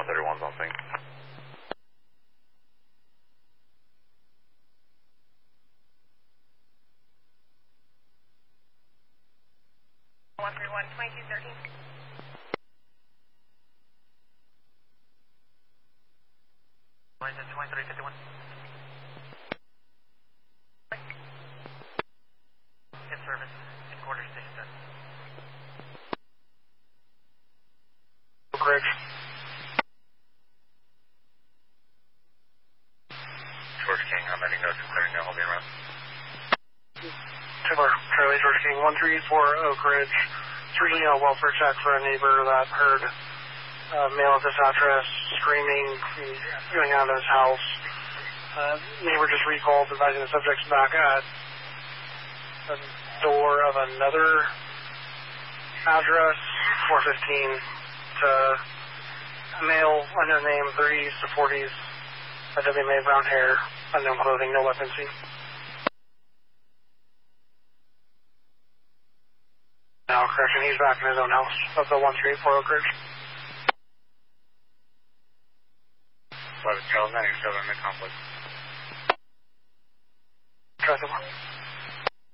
131's on scene. 131, 2213. Line 2351. In service, in quarter station 10. Oak Ridge. George King, I'm heading to clearing now, hold me around. Timber, Charlie, George King, 1384 Oak Ridge. It's really a welfare check for a neighbor that heard a male at this address screaming, going out of his house. Neighbor just recalled advising the subject's back at the door of another address, 415, to a male, unknown name, 30s to 40s, WMA, brown hair, unknown clothing, no weapon seen. Now, correction, he's back in his own house of the 1384 Oak Ridge. 11 Charles, 97 in the conflict. Try the one.